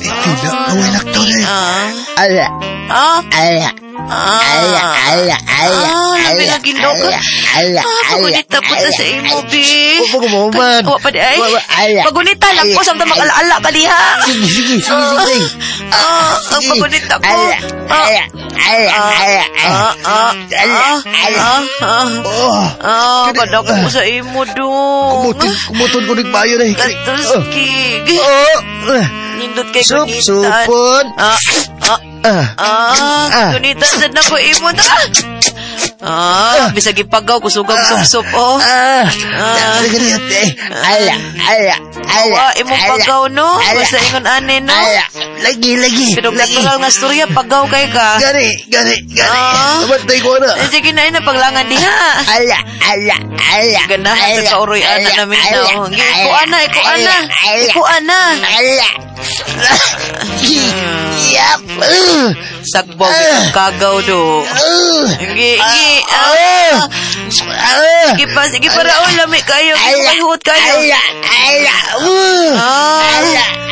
Tidak, away lakto na. Ala. Ala. Labi nga Ginoo ka. Pagunita po ta sa imo, bi. Pagumuman. Wa pa di ay. Pagunita lang ko samtang makalaala ka diha. Sige. Ang pagunita ko. Kadako ko sa imo, dong. Kumutun ko nagbayo na. Katuskig. Nindot kay gunitan. Supon. Gunitan sad na ko imo ta. Bisag ipagaw ko sugang sup-sup, oh. Awa, imong pagaw, no? Basta ingon ane, no? Lagi. Pero natural nga storya, pagaw kay ka. Gani. Namatay ko na. Sige na, paglangan diha. Ganahan sa kauroy ana namin na. Iko ana. Yap. Sagbog kagaw, do. Sige pa raon, lami kayo. Gihut kayo.